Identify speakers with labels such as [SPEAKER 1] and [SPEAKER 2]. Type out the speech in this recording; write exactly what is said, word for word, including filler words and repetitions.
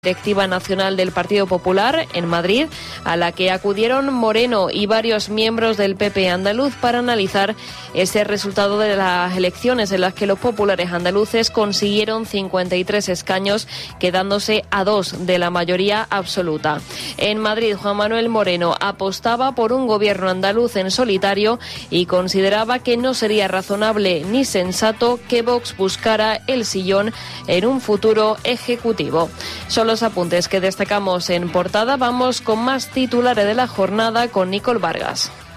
[SPEAKER 1] Directiva Nacional del Partido Popular en Madrid, a la que acudieron Moreno y varios miembros del P P andaluz para analizar ese resultado de las elecciones en las que los populares andaluces consiguieron cincuenta y tres escaños, quedándose a dos de la mayoría absoluta. En Madrid, Juan Manuel Moreno apostaba por un gobierno andaluz en solitario y consideraba que no sería razonable ni sensato que Vox buscara el sillón en un futuro ejecutivo. Son los apuntes que destacamos en portada. Vamos con más titulares de la jornada con Nicole Vargas.